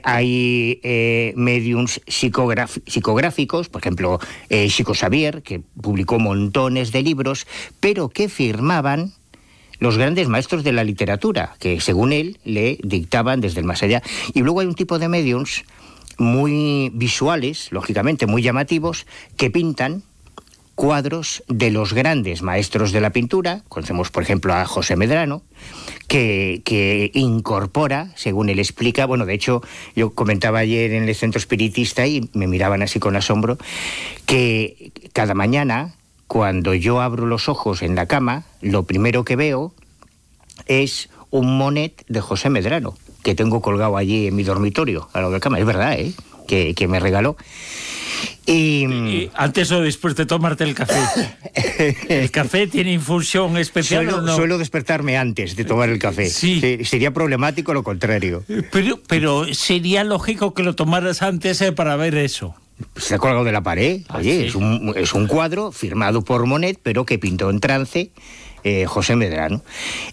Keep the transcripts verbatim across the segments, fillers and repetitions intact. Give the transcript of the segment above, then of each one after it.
Hay eh, mediums psicograf- psicográficos, por ejemplo, eh, Chico Xavier, que publicó montones de libros, pero que firmaban los grandes maestros de la literatura, que según él le dictaban desde el más allá. Y luego hay un tipo de mediums muy visuales, lógicamente muy llamativos, que pintan cuadros de los grandes maestros de la pintura. Conocemos, por ejemplo, a José Medrano, que, que incorpora, según él explica, bueno, de hecho, yo comentaba ayer en el centro espiritista y me miraban así con asombro, que cada mañana, cuando yo abro los ojos en la cama, lo primero que veo es un monet de José Medrano, que tengo colgado allí en mi dormitorio, a lo de la cama. Es verdad, ¿eh? Que, que me regaló. Y, y antes o después de tomarte el café. ¿El café tiene infusión especial suelo, o no? Suelo despertarme antes de tomar el café. Sí. Sí, sería problemático lo contrario. Pero, pero sería lógico que lo tomaras antes eh, para ver eso. Se ha colgado de la pared. Ah, Oye, ¿sí? es, un, es un cuadro firmado por Monet, pero que pintó en trance eh, José Medrano.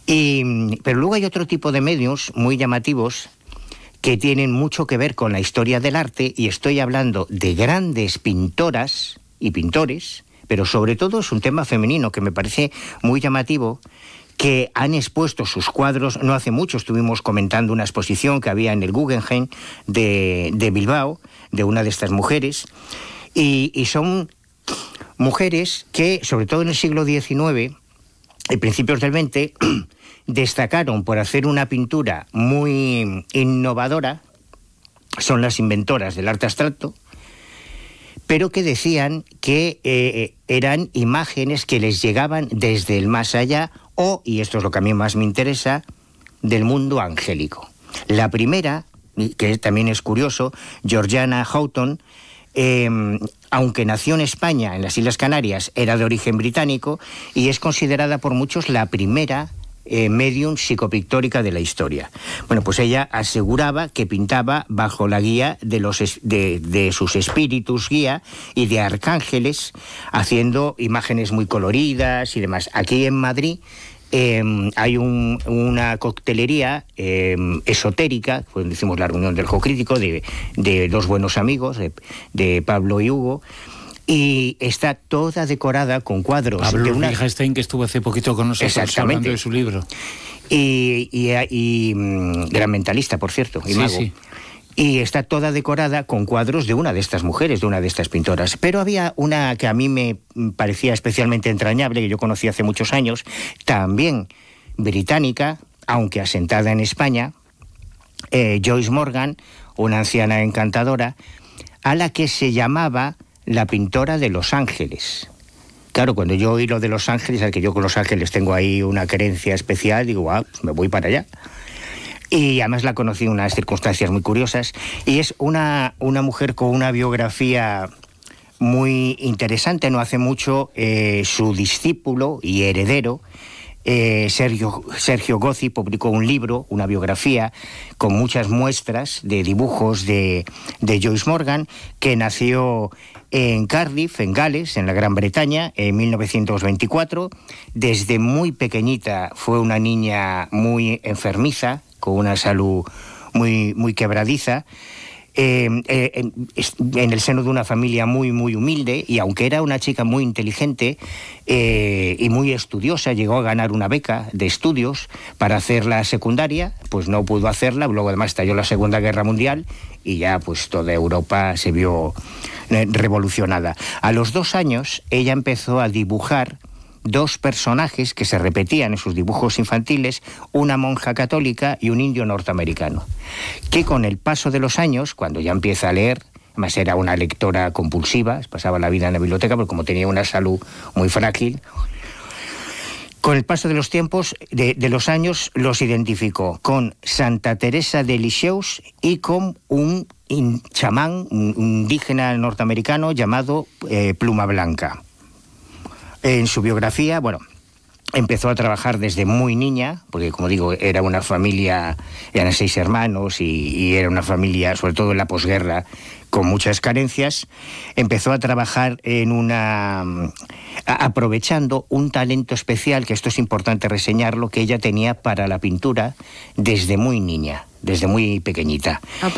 Y, pero luego hay otro tipo de medios muy llamativos que tienen mucho que ver con la historia del arte, y estoy hablando de grandes pintoras y pintores, pero sobre todo es un tema femenino que me parece muy llamativo, que han expuesto sus cuadros. No hace mucho estuvimos comentando una exposición que había en el Guggenheim de, de Bilbao, de una de estas mujeres, y, y son mujeres que, sobre todo en el siglo diecinueve, y principios del veinte, destacaron por hacer una pintura muy innovadora. Son las inventoras del arte abstracto, pero que decían que eh, eran imágenes que les llegaban desde el más allá, o, y esto es lo que a mí más me interesa, del mundo angélico. La primera, que también es curioso, Georgiana Houghton, eh, aunque nació en España, en las Islas Canarias, era de origen británico, y es considerada por muchos la primera Eh, medium psicopictórica de la historia. Bueno, pues ella aseguraba que pintaba bajo la guía de, los es, de, de sus espíritus guía y de arcángeles, haciendo imágenes muy coloridas y demás. Aquí en Madrid eh, hay un, una coctelería eh, esotérica, pues decimos la reunión del Ojo Crítico, de, de dos buenos amigos, de, de Pablo y Hugo, y está toda decorada con cuadros. Pablo de una... Wittgenstein, que estuvo hace poquito con nosotros hablando de su libro. Y, y, y, y gran mentalista, por cierto, y sí, mago. Sí. Y está toda decorada con cuadros de una de estas mujeres, de una de estas pintoras. Pero había una que a mí me parecía especialmente entrañable, que yo conocí hace muchos años, también británica, aunque asentada en España, eh, Joyce Morgan, una anciana encantadora, a la que se llamaba la pintora de Los Ángeles. Claro, cuando yo oí lo de Los Ángeles, al que yo con Los Ángeles tengo ahí una creencia especial, digo, ah, pues me voy para allá. Y además la conocí en unas circunstancias muy curiosas, y es una, una mujer con una biografía muy interesante. No hace mucho eh, su discípulo y heredero, Eh, Sergio, Sergio Gozzi, publicó un libro, una biografía, con muchas muestras de dibujos de, de Joyce Morgan, que nació en Cardiff, en Gales, en la Gran Bretaña, en mil novecientos veinticuatro. Desde muy pequeñita fue una niña muy enfermiza, con una salud muy, muy quebradiza. Eh, eh, en, en el seno de una familia muy, muy humilde, y aunque era una chica muy inteligente eh, y muy estudiosa, llegó a ganar una beca de estudios para hacer la secundaria, pues no pudo hacerla. Luego además estalló la Segunda Guerra Mundial y ya pues toda Europa se vio eh, revolucionada. A los dos años ella empezó a dibujar dos personajes que se repetían en sus dibujos infantiles, una monja católica y un indio norteamericano, que con el paso de los años, cuando ya empieza a leer, además era una lectora compulsiva, pasaba la vida en la biblioteca, porque como tenía una salud muy frágil, con el paso de los tiempos, de, de los años, los identificó con Santa Teresa de Lisieux y con un in, chamán, un indígena norteamericano llamado eh, Pluma Blanca. En su biografía, bueno, empezó a trabajar desde muy niña, porque como digo, era una familia, eran seis hermanos y, y era una familia, sobre todo en la posguerra, con muchas carencias. Empezó a trabajar en una... A, aprovechando un talento especial, que esto es importante reseñarlo, que ella tenía para la pintura desde muy niña, desde muy pequeñita.